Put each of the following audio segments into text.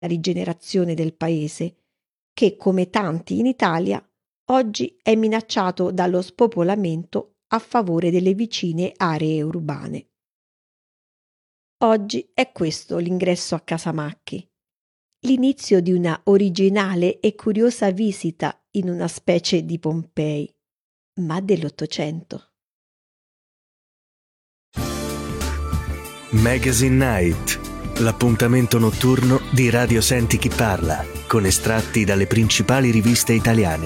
la rigenerazione del paese, che come tanti in Italia oggi è minacciato dallo spopolamento a favore delle vicine aree urbane. Oggi è questo l'ingresso a Casamacchi, l'inizio di una originale e curiosa visita in una specie di Pompei, ma dell'Ottocento. Magazine Night, l'appuntamento notturno di Radio Senti Chi Parla, con estratti dalle principali riviste italiane.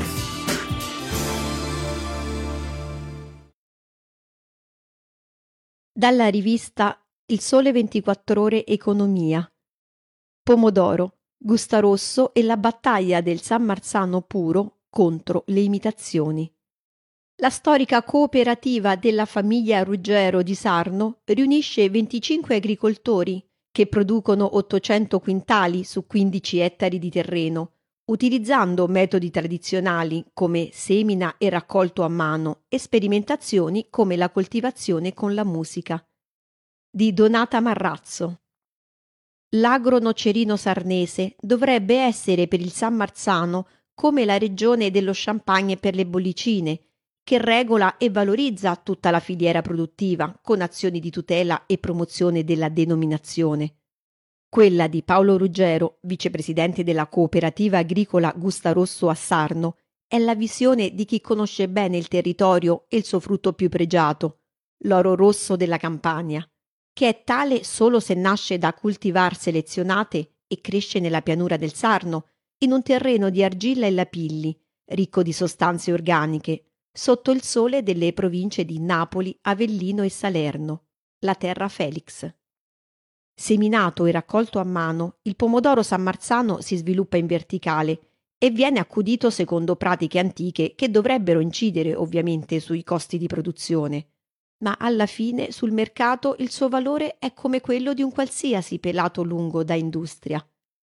Dalla rivista Il Sole 24 Ore Economia. Pomodoro, Gustarosso e la battaglia del San Marzano puro contro le imitazioni. La storica cooperativa della famiglia Ruggero di Sarno riunisce 25 agricoltori che producono 800 quintali su 15 ettari di terreno, utilizzando metodi tradizionali come semina e raccolto a mano e sperimentazioni come la coltivazione con la musica. Di Donata Marrazzo. L'agro nocerino sarnese dovrebbe essere per il San Marzano come la regione dello Champagne per le bollicine, che regola e valorizza tutta la filiera produttiva con azioni di tutela e promozione della denominazione. Quella di Paolo Ruggero, vicepresidente della cooperativa agricola Gustarosso a Sarno, è la visione di chi conosce bene il territorio e il suo frutto più pregiato, l'oro rosso della Campania, che è tale solo se nasce da cultivar selezionate e cresce nella pianura del Sarno, in un terreno di argilla e lapilli, ricco di sostanze organiche, sotto il sole delle province di Napoli, Avellino e Salerno, la terra Felix. Seminato e raccolto a mano, il pomodoro sammarzano si sviluppa in verticale e viene accudito secondo pratiche antiche che dovrebbero incidere ovviamente sui costi di produzione, ma alla fine sul mercato il suo valore è come quello di un qualsiasi pelato lungo da industria.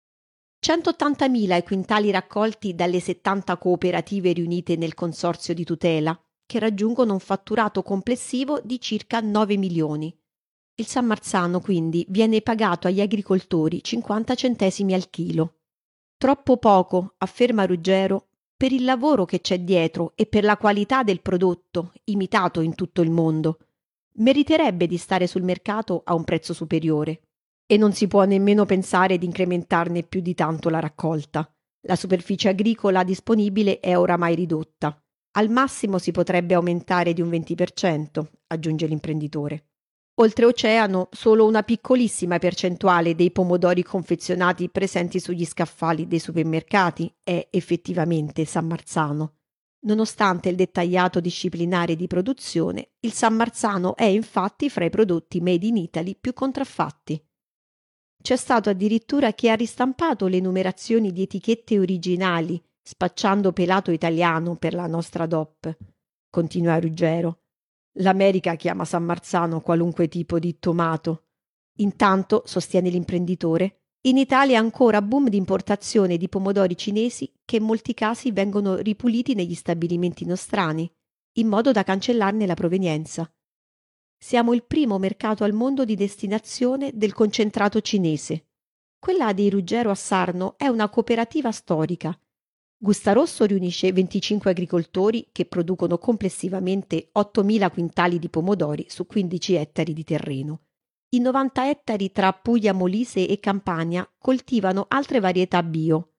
180.000 i quintali raccolti dalle 70 cooperative riunite nel consorzio di tutela, che raggiungono un fatturato complessivo di circa 9 milioni. Il San Marzano quindi viene pagato agli agricoltori 50 centesimi al chilo. Troppo poco, afferma Ruggero, per il lavoro che c'è dietro e per la qualità del prodotto, imitato in tutto il mondo. Meriterebbe di stare sul mercato a un prezzo superiore. E non si può nemmeno pensare di incrementarne più di tanto la raccolta. La superficie agricola disponibile è oramai ridotta. Al massimo si potrebbe aumentare di un 20%, aggiunge l'imprenditore. Oltreoceano, solo una piccolissima percentuale dei pomodori confezionati presenti sugli scaffali dei supermercati è effettivamente San Marzano. Nonostante il dettagliato disciplinare di produzione, il San Marzano è infatti fra i prodotti made in Italy più contraffatti. C'è stato addirittura chi ha ristampato le numerazioni di etichette originali, spacciando pelato italiano per la nostra DOP, continua Ruggero. L'America chiama San Marzano qualunque tipo di tomato. Intanto, sostiene l'imprenditore, in Italia è ancora boom di importazione di pomodori cinesi che in molti casi vengono ripuliti negli stabilimenti nostrani, in modo da cancellarne la provenienza. Siamo il primo mercato al mondo di destinazione del concentrato cinese. Quella di Ruggero a Sarno è una cooperativa storica. Gustarosso riunisce 25 agricoltori che producono complessivamente 8.000 quintali di pomodori su 15 ettari di terreno. I 90 ettari tra Puglia, Molise e Campania coltivano altre varietà bio.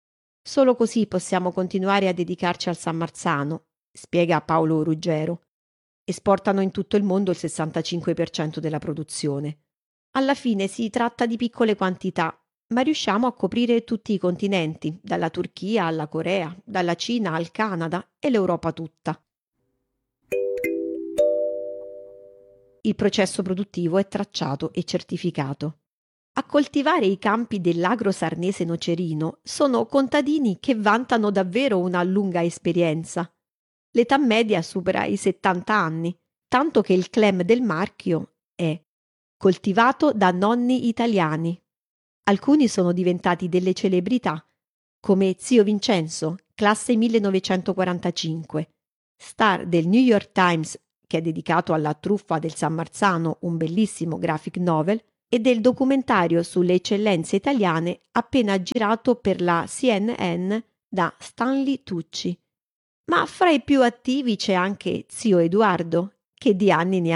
Solo così possiamo continuare a dedicarci al San Marzano, spiega Paolo Ruggero. Esportano in tutto il mondo il 65% della produzione. Alla fine si tratta di piccole quantità, ma riusciamo a coprire tutti i continenti, dalla Turchia alla Corea, dalla Cina al Canada e l'Europa tutta. Il processo produttivo è tracciato e certificato. A coltivare i campi dell'agro sarnese nocerino sono contadini che vantano davvero una lunga esperienza. L'età media supera i 70 anni, tanto che il clem del marchio è coltivato da nonni italiani. Alcuni sono diventati delle celebrità, come zio Vincenzo, classe 1945, star del New York Times, che è dedicato alla truffa del San Marzano, un bellissimo graphic novel, e del documentario sulle eccellenze italiane appena girato per la CNN da Stanley Tucci. Ma fra i più attivi c'è anche zio Edoardo, che di anni ne ha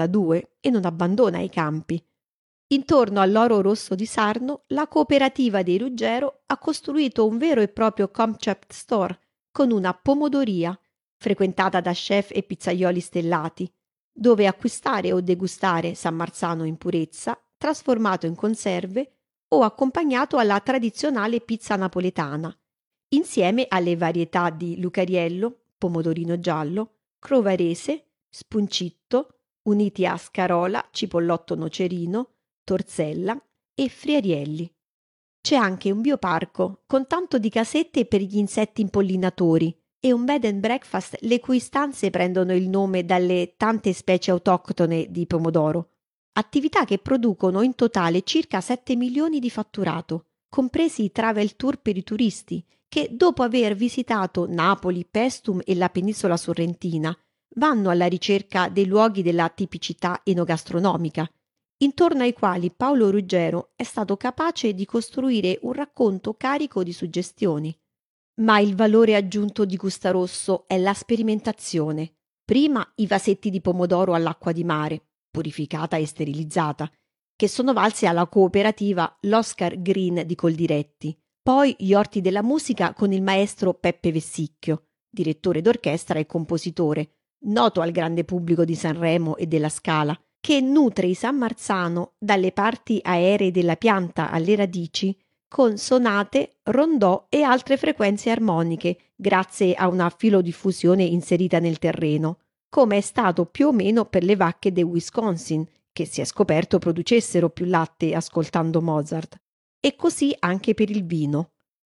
92 e non abbandona i campi. Intorno all'Oro Rosso di Sarno, la cooperativa dei Ruggero ha costruito un vero e proprio concept store con una pomodoria, frequentata da chef e pizzaioli stellati, dove acquistare o degustare San Marzano in purezza, trasformato in conserve o accompagnato alla tradizionale pizza napoletana, insieme alle varietà di Lucariello, pomodorino giallo, crovarese, spuncitto, uniti a scarola, cipollotto nocerino, torzella e friarielli. C'è anche un bioparco con tanto di casette per gli insetti impollinatori e un bed and breakfast le cui stanze prendono il nome dalle tante specie autoctone di pomodoro. Attività che producono in totale circa 7 milioni di fatturato, compresi i travel tour per i turisti che, dopo aver visitato Napoli, Pestum e la penisola sorrentina, vanno alla ricerca dei luoghi della tipicità enogastronomica, intorno ai quali Paolo Ruggero è stato capace di costruire un racconto carico di suggestioni. Ma il valore aggiunto di Gustarosso è la sperimentazione. Prima i vasetti di pomodoro all'acqua di mare, purificata e sterilizzata, che sono valsi alla cooperativa l'Oscar Green di Coldiretti. Poi gli orti della musica con il maestro Peppe Vessicchio, direttore d'orchestra e compositore, noto al grande pubblico di Sanremo e della Scala, che nutre i San Marzano dalle parti aeree della pianta alle radici con sonate, rondò e altre frequenze armoniche grazie a una filodiffusione inserita nel terreno, come è stato più o meno per le vacche del Wisconsin, che si è scoperto producessero più latte ascoltando Mozart, e così anche per il vino.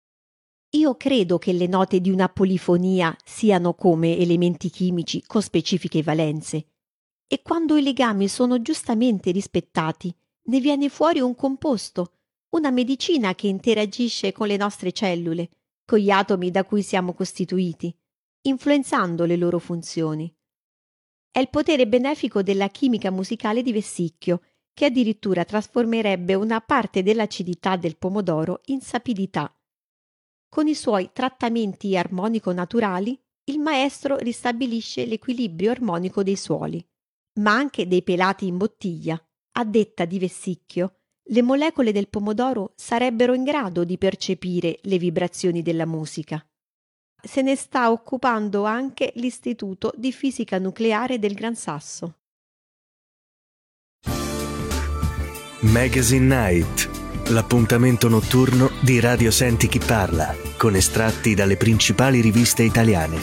Io credo che le note di una polifonia siano come elementi chimici con specifiche valenze, e quando i legami sono giustamente rispettati, ne viene fuori un composto, una medicina che interagisce con le nostre cellule, con gli atomi da cui siamo costituiti, influenzando le loro funzioni. È il potere benefico della chimica musicale di Vessicchio, che addirittura trasformerebbe una parte dell'acidità del pomodoro in sapidità. Con i suoi trattamenti armonico-naturali, il maestro ristabilisce l'equilibrio armonico dei suoli, ma anche dei pelati in bottiglia. A detta di Vessicchio, le molecole del pomodoro sarebbero in grado di percepire le vibrazioni della musica. Se ne sta occupando anche l'Istituto di Fisica Nucleare del Gran Sasso. Magazine Night, l'appuntamento notturno di Radio Senti Chi Parla, con estratti dalle principali riviste italiane.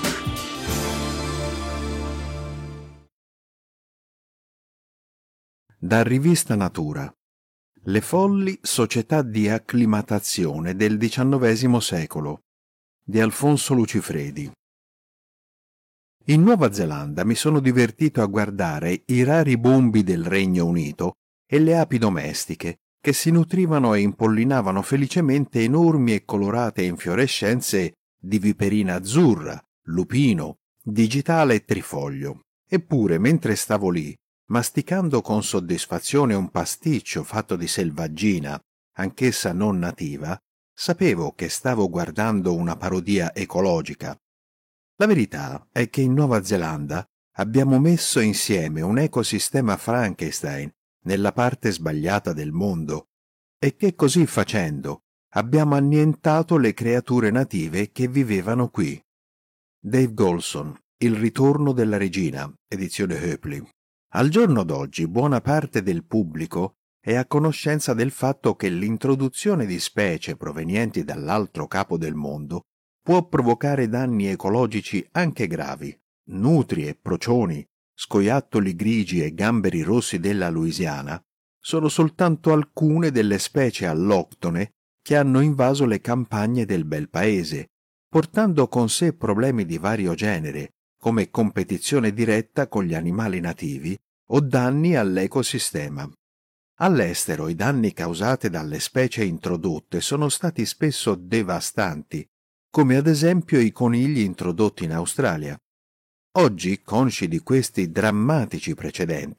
Da Rivista Natura. Le folli società di acclimatazione del XIX secolo di Alfonso Lucifredi. In Nuova Zelanda mi sono divertito a guardare i rari bombi del Regno Unito e le api domestiche che si nutrivano e impollinavano felicemente enormi e colorate infiorescenze di viperina azzurra, lupino, digitale e trifoglio. Eppure, mentre stavo lì, masticando con soddisfazione un pasticcio fatto di selvaggina, anch'essa non nativa, sapevo che stavo guardando una parodia ecologica. La verità è che in Nuova Zelanda abbiamo messo insieme un ecosistema Frankenstein nella parte sbagliata del mondo e che così facendo abbiamo annientato le creature native che vivevano qui. Dave Golson, Il ritorno della regina, edizione Hoepli. Al giorno d'oggi buona parte del pubblico è a conoscenza del fatto che l'introduzione di specie provenienti dall'altro capo del mondo può provocare danni ecologici anche gravi. Nutrie, procioni, scoiattoli grigi e gamberi rossi della Louisiana sono soltanto alcune delle specie alloctone che hanno invaso le campagne del bel paese, portando con sé problemi di vario genere, come competizione diretta con gli animali nativi o danni all'ecosistema. All'estero i danni causati dalle specie introdotte sono stati spesso devastanti, come ad esempio i conigli introdotti in Australia. Oggi, consci di questi drammatici precedenti,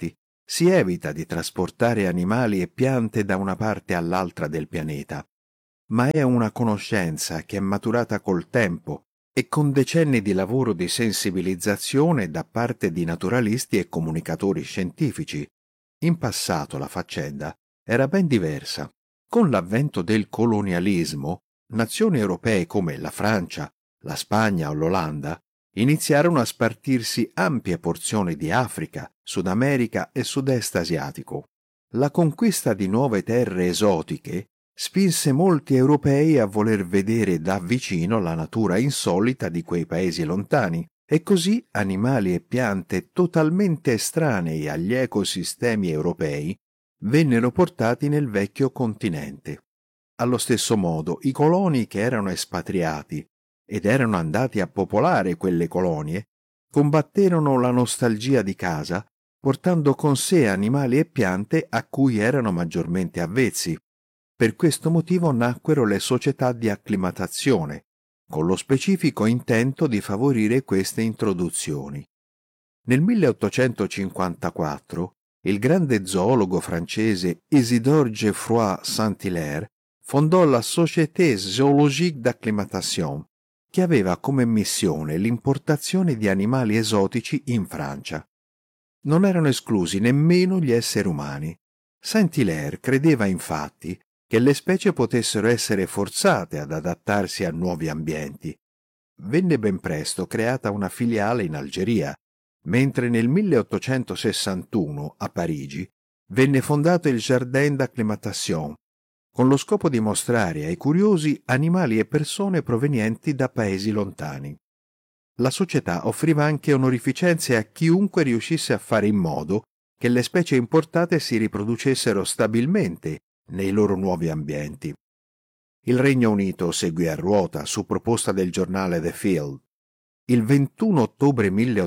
Si evita di trasportare animali e piante da una parte all'altra del pianeta, ma è una conoscenza che è maturata col tempo e con decenni di lavoro di sensibilizzazione da parte di naturalisti e comunicatori scientifici. In passato la faccenda era ben diversa. Con l'avvento del colonialismo, nazioni europee come la Francia, la Spagna o l'Olanda iniziarono a spartirsi ampie porzioni di Africa, Sud America e Sud-Est asiatico. La conquista di nuove terre esotiche spinse molti europei a voler vedere da vicino la natura insolita di quei paesi lontani, e così animali e piante totalmente estranei agli ecosistemi europei vennero portati nel vecchio continente. Allo stesso modo, i coloni che erano espatriati ed erano andati a popolare quelle colonie combatterono la nostalgia di casa, portando con sé animali e piante a cui erano maggiormente avvezzi. Per questo motivo nacquero le società di acclimatazione, con lo specifico intento di favorire queste introduzioni. Nel 1854 il grande zoologo francese Isidore Geoffroy Saint-Hilaire fondò la Société Zoologique d'Acclimatation, che aveva come missione l'importazione di animali esotici in Francia. Non erano esclusi nemmeno gli esseri umani. Saint-Hilaire credeva infatti che le specie potessero essere forzate ad adattarsi a nuovi ambienti. Venne ben presto creata una filiale in Algeria, mentre nel 1861 a Parigi venne fondato il Jardin d'Acclimatation, con lo scopo di mostrare ai curiosi animali e persone provenienti da paesi lontani. La società offriva anche onorificenze a chiunque riuscisse a fare in modo che le specie importate si riproducessero stabilmente nei loro nuovi ambienti. Il Regno Unito seguì a ruota su proposta del giornale The Field. Il 21 ottobre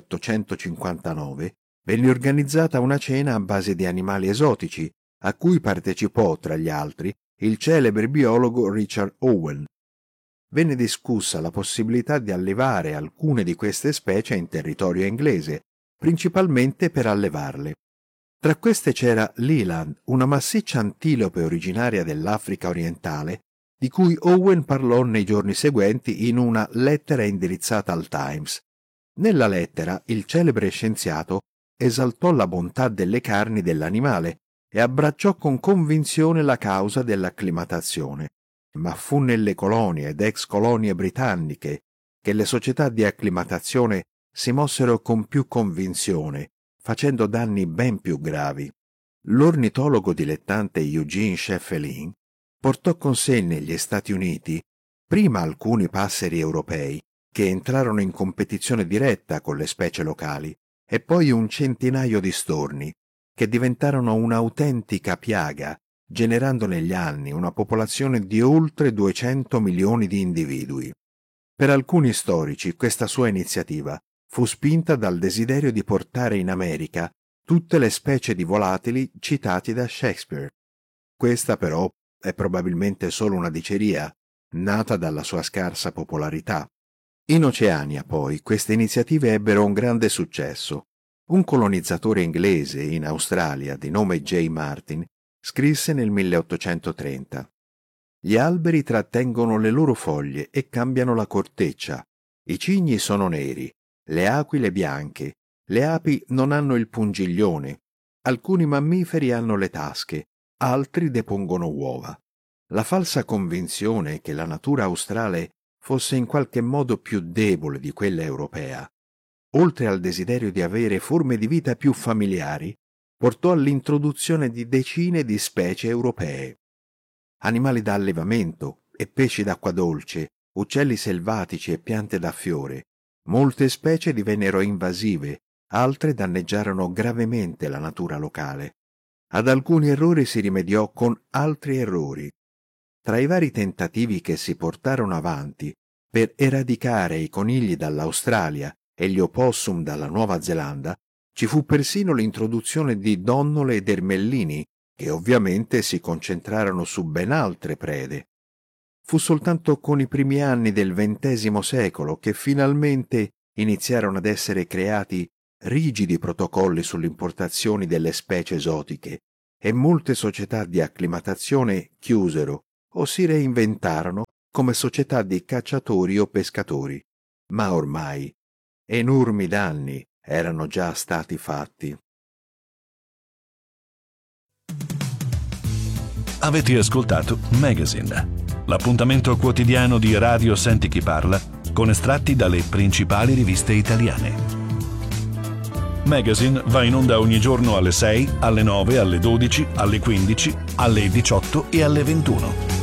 1859 venne organizzata una cena a base di animali esotici, a cui partecipò, tra gli altri, il celebre biologo Richard Owen. Venne discussa la possibilità di allevare alcune di queste specie in territorio inglese, principalmente per allevarle. Tra queste c'era l'eland, una massiccia antilope originaria dell'Africa orientale, di cui Owen parlò nei giorni seguenti in una lettera indirizzata al Times. Nella lettera il celebre scienziato esaltò la bontà delle carni dell'animale e abbracciò con convinzione la causa dell'acclimatazione. Ma fu nelle colonie ed ex colonie britanniche che le società di acclimatazione si mossero con più convinzione, facendo danni ben più gravi. L'ornitologo dilettante Eugene Scheffelin portò con sé negli Stati Uniti prima alcuni passeri europei che entrarono in competizione diretta con le specie locali e poi un centinaio di storni che diventarono un'autentica piaga, generando negli anni una popolazione di oltre 200 milioni di individui. Per alcuni storici questa sua iniziativa fu spinta dal desiderio di portare in America tutte le specie di volatili citati da Shakespeare. Questa però è probabilmente solo una diceria, nata dalla sua scarsa popolarità. In Oceania, poi, queste iniziative ebbero un grande successo. Un colonizzatore inglese in Australia di nome J. Martin scrisse nel 1830: «Gli alberi trattengono le loro foglie e cambiano la corteccia. I cigni sono neri, le aquile bianche, le api non hanno il pungiglione, alcuni mammiferi hanno le tasche, altri depongono uova. La falsa convinzione che la natura australe fosse in qualche modo più debole di quella europea, oltre al desiderio di avere forme di vita più familiari, portò all'introduzione di decine di specie europee. Animali da allevamento e pesci d'acqua dolce, uccelli selvatici e piante da fiore. Molte specie divennero invasive, altre danneggiarono gravemente la natura locale. Ad alcuni errori si rimediò con altri errori. Tra i vari tentativi che si portarono avanti per eradicare i conigli dall'Australia e gli opossum dalla Nuova Zelanda, ci fu persino l'introduzione di donnole ed ermellini, che ovviamente si concentrarono su ben altre prede. Fu soltanto con i primi anni del XX secolo che finalmente iniziarono ad essere creati rigidi protocolli sulle importazioni delle specie esotiche e molte società di acclimatazione chiusero o si reinventarono come società di cacciatori o pescatori, ma ormai enormi danni erano già stati fatti. Avete ascoltato Magazine, l'appuntamento quotidiano di Radio Senti Chi Parla con estratti dalle principali riviste italiane. Magazine va in onda ogni giorno alle 6, alle 9, alle 12, alle 15, alle 18 e alle 21.